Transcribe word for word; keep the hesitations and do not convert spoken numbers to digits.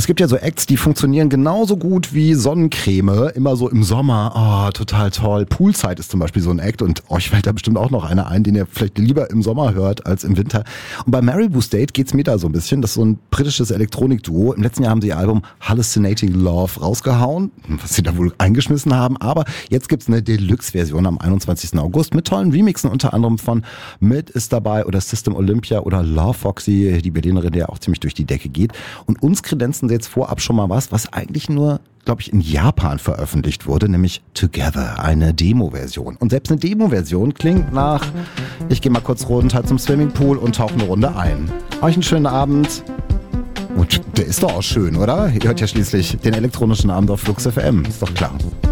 Es gibt ja so Acts, die funktionieren genauso gut wie Sonnencreme, immer so im Sommer. Oh, total toll. Poolside ist zum Beispiel so ein Act und euch fällt da bestimmt auch noch einer ein, den ihr vielleicht lieber im Sommer hört als im Winter. Und bei Maribou State geht's mir da so ein bisschen. Das ist so ein britisches Elektronikduo. Im letzten Jahr haben sie ihr Album Hallucinating Love rausgehauen, was sie da wohl eingeschmissen haben. Aber jetzt gibt's eine Deluxe-Version am einundzwanzigsten August mit tollen Remixen, unter anderem von Mid ist dabei oder System Olympia oder Love Foxy, die Berlinerin, die ja auch ziemlich durch die Decke geht. Und uns kredenzen sie jetzt vorab schon mal was, was eigentlich nur, glaube ich, in Japan veröffentlicht wurde, nämlich Together, eine Demo-Version. Und selbst eine Demo-Version klingt nach, ich gehe mal kurz runter zum Swimmingpool und tauche eine Runde ein. Euch einen schönen Abend. Und der ist doch auch schön, oder? Ihr hört ja schließlich den elektronischen Abend auf Flux F M, ist doch klar.